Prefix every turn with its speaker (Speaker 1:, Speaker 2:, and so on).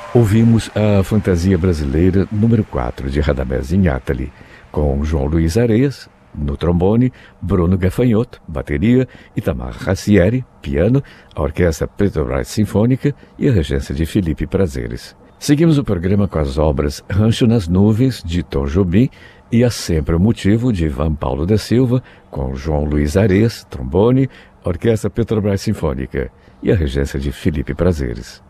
Speaker 1: Ouvimos a Fantasia Brasileira número 4 de Radamés Inátali, com João Luiz Areias no trombone, Bruno Gafanhoto, bateria, Itamar Racieri, piano, a Orquestra Petrobras Sinfônica e a regência de Felipe Prazeres. Seguimos o programa com as obras Rancho nas Nuvens, de Tom Jobim, e Há Sempre um Motivo, de Ivan Paulo da Silva, com João Luiz Areias, trombone, Orquestra Petrobras Sinfônica e a regência de Felipe Prazeres.